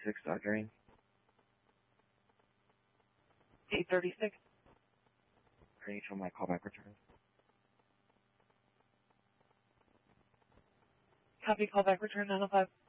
836 Dodgering. 836. Great, on my callback return. Copy, callback return 905.